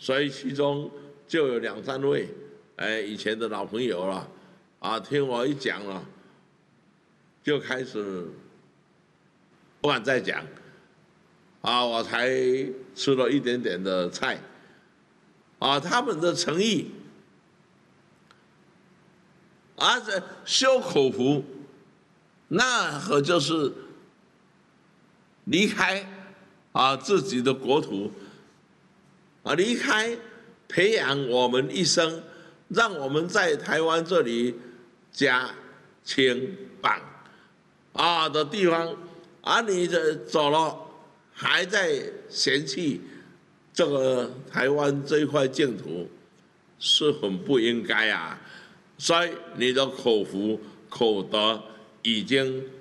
所以其中就有2、3位，以前的老朋友了，听我一讲了，就开始不敢再讲，我才吃了一点点的菜，他们的诚意，这修口福，那可就是离开自己的国土，离开培养我们一生，让我们在台湾这里家清棒的地方，你走了还在嫌弃这个台湾这一块净土，是很不应该啊。所以你的口福口德已经